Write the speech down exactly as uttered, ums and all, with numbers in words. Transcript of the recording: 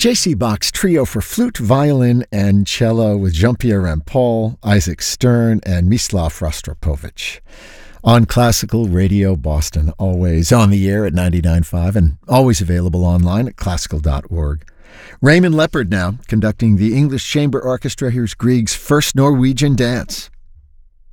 J C. Bach's Trio for Flute, Violin, and Cello with Jean-Pierre Rampal, Isaac Stern, and Mislav Rostropovich. On Classical Radio Boston, always on the air at ninety-nine point five and always available online at classical dot org. Raymond Leopard now, conducting the English Chamber Orchestra. Here's Grieg's First Norwegian Dance.